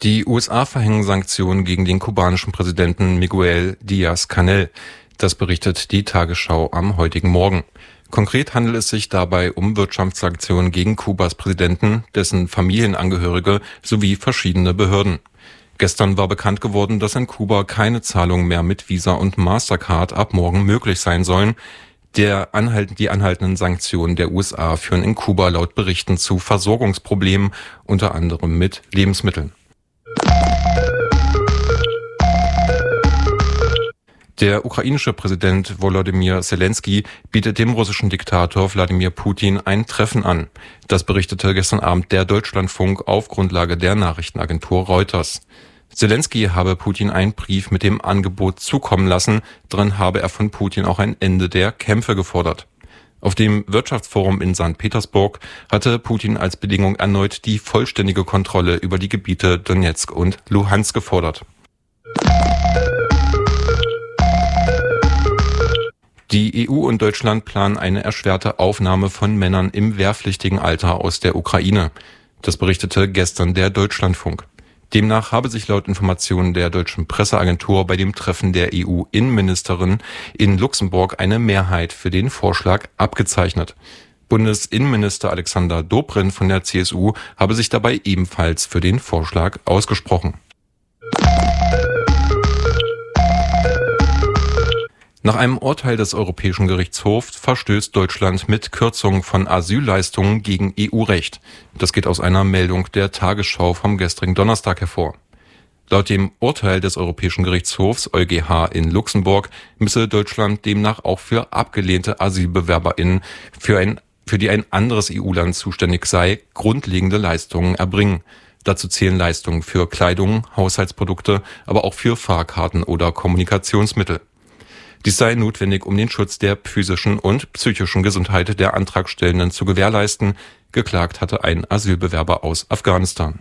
Die USA verhängen Sanktionen gegen den kubanischen Präsidenten Miguel Díaz-Canel. Das berichtet die Tagesschau am heutigen Morgen. Konkret handelt es sich dabei um Wirtschaftssanktionen gegen Kubas Präsidenten, dessen Familienangehörige sowie verschiedene Behörden. Gestern war bekannt geworden, dass in Kuba keine Zahlungen mehr mit Visa und Mastercard ab morgen möglich sein sollen. Die anhaltenden Sanktionen der USA führen in Kuba laut Berichten zu Versorgungsproblemen, unter anderem mit Lebensmitteln. Der ukrainische Präsident Volodymyr Zelensky bietet dem russischen Diktator Wladimir Putin ein Treffen an. Das berichtete gestern Abend der Deutschlandfunk auf Grundlage der Nachrichtenagentur Reuters. Zelensky habe Putin einen Brief mit dem Angebot zukommen lassen, darin habe er von Putin auch ein Ende der Kämpfe gefordert. Auf dem Wirtschaftsforum in St. Petersburg hatte Putin als Bedingung erneut die vollständige Kontrolle über die Gebiete Donetsk und Luhansk gefordert. Die EU und Deutschland planen eine erschwerte Aufnahme von Männern im wehrpflichtigen Alter aus der Ukraine. Das berichtete gestern der Deutschlandfunk. Demnach habe sich laut Informationen der deutschen Presseagentur bei dem Treffen der EU-Innenministerin in Luxemburg eine Mehrheit für den Vorschlag abgezeichnet. Bundesinnenminister Alexander Dobrindt von der CSU habe sich dabei ebenfalls für den Vorschlag ausgesprochen. Nach einem Urteil des Europäischen Gerichtshofs verstößt Deutschland mit Kürzungen von Asylleistungen gegen EU-Recht. Das geht aus einer Meldung der Tagesschau vom gestrigen Donnerstag hervor. Laut dem Urteil des Europäischen Gerichtshofs EuGH in Luxemburg müsse Deutschland demnach auch für abgelehnte AsylbewerberInnen, für die ein anderes EU-Land zuständig sei, grundlegende Leistungen erbringen. Dazu zählen Leistungen für Kleidung, Haushaltsprodukte, aber auch für Fahrkarten oder Kommunikationsmittel. Dies sei notwendig, um den Schutz der physischen und psychischen Gesundheit der Antragstellenden zu gewährleisten. Geklagt hatte ein Asylbewerber aus Afghanistan.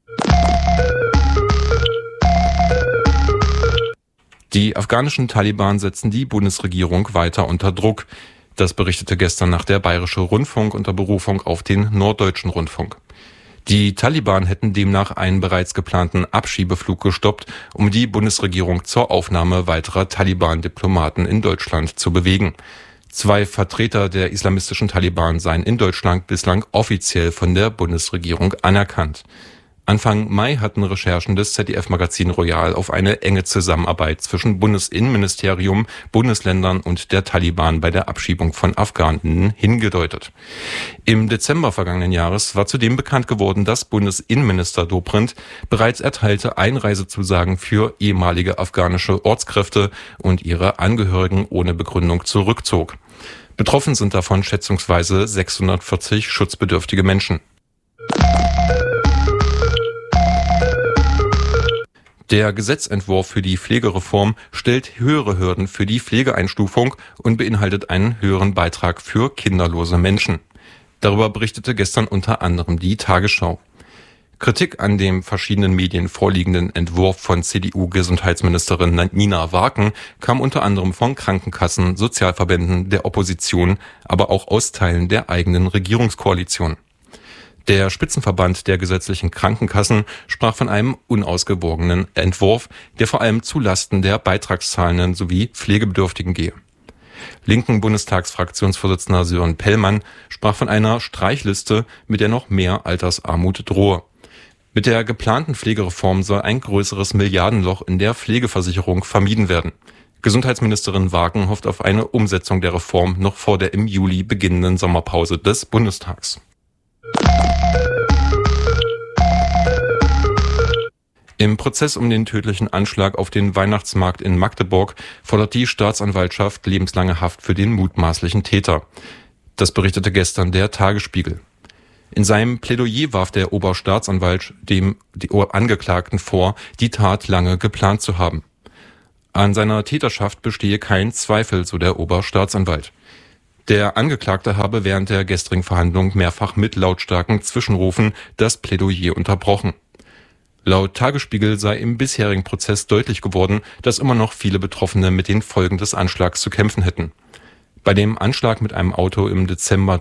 Die afghanischen Taliban setzen die Bundesregierung weiter unter Druck. Das berichtete gestern Nacht der Bayerische Rundfunk unter Berufung auf den Norddeutschen Rundfunk. Die Taliban hätten demnach einen bereits geplanten Abschiebeflug gestoppt, um die Bundesregierung zur Aufnahme weiterer Taliban-Diplomaten in Deutschland zu bewegen. 2 Vertreter der islamistischen Taliban seien in Deutschland bislang offiziell von der Bundesregierung anerkannt. Anfang Mai hatten Recherchen des ZDF-Magazin Royal auf eine enge Zusammenarbeit zwischen Bundesinnenministerium, Bundesländern und der Taliban bei der Abschiebung von Afghaninnen hingedeutet. Im Dezember vergangenen Jahres war zudem bekannt geworden, dass Bundesinnenminister Dobrindt bereits erteilte Einreisezusagen für ehemalige afghanische Ortskräfte und ihre Angehörigen ohne Begründung zurückzog. Betroffen sind davon schätzungsweise 640 schutzbedürftige Menschen. Der Gesetzentwurf für die Pflegereform stellt höhere Hürden für die Pflegeeinstufung und beinhaltet einen höheren Beitrag für kinderlose Menschen. Darüber berichtete gestern unter anderem die Tagesschau. Kritik an dem verschiedenen Medien vorliegenden Entwurf von CDU-Gesundheitsministerin Nina Waken kam unter anderem von Krankenkassen, Sozialverbänden, der Opposition, aber auch aus Teilen der eigenen Regierungskoalition. Der Spitzenverband der gesetzlichen Krankenkassen sprach von einem unausgewogenen Entwurf, der vor allem zu Lasten der Beitragszahlenden sowie Pflegebedürftigen gehe. Linken Bundestagsfraktionsvorsitzender Sören Pellmann sprach von einer Streichliste, mit der noch mehr Altersarmut drohe. Mit der geplanten Pflegereform soll ein größeres Milliardenloch in der Pflegeversicherung vermieden werden. Gesundheitsministerin Waken hofft auf eine Umsetzung der Reform noch vor der im Juli beginnenden Sommerpause des Bundestags. Im Prozess um den tödlichen Anschlag auf den Weihnachtsmarkt in Magdeburg fordert die Staatsanwaltschaft lebenslange Haft für den mutmaßlichen Täter. Das berichtete gestern der Tagesspiegel. In seinem Plädoyer warf der Oberstaatsanwalt dem Angeklagten vor, die Tat lange geplant zu haben. An seiner Täterschaft bestehe kein Zweifel, so der Oberstaatsanwalt. Der Angeklagte habe während der gestrigen Verhandlung mehrfach mit lautstarken Zwischenrufen das Plädoyer unterbrochen. Laut Tagesspiegel sei im bisherigen Prozess deutlich geworden, dass immer noch viele Betroffene mit den Folgen des Anschlags zu kämpfen hätten. Bei dem Anschlag mit einem Auto im Dezember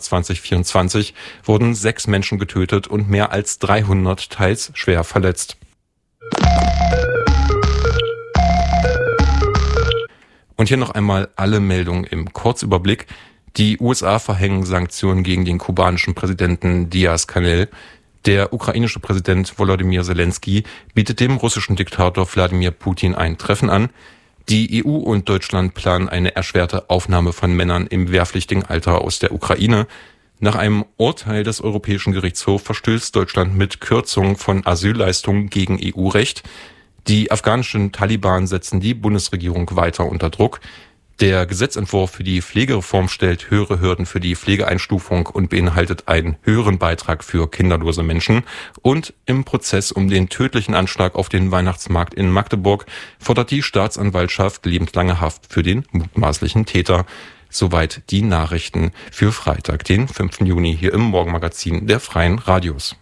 2024 wurden 6 Menschen getötet und mehr als 300 teils schwer verletzt. Und hier noch einmal alle Meldungen im Kurzüberblick. Die USA verhängen Sanktionen gegen den kubanischen Präsidenten Díaz-Canel. Der ukrainische Präsident Volodymyr Zelensky bietet dem russischen Diktator Wladimir Putin ein Treffen an. Die EU und Deutschland planen eine erschwerte Aufnahme von Männern im wehrpflichtigen Alter aus der Ukraine. Nach einem Urteil des Europäischen Gerichtshofs verstößt Deutschland mit Kürzung von Asylleistungen gegen EU-Recht. Die afghanischen Taliban setzen die Bundesregierung weiter unter Druck. Der Gesetzentwurf für die Pflegereform stellt höhere Hürden für die Pflegeeinstufung und beinhaltet einen höheren Beitrag für kinderlose Menschen. Und im Prozess um den tödlichen Anschlag auf den Weihnachtsmarkt in Magdeburg fordert die Staatsanwaltschaft lebenslange Haft für den mutmaßlichen Täter. Soweit die Nachrichten für Freitag, den 5. Juni hier im Morgenmagazin der Freien Radios.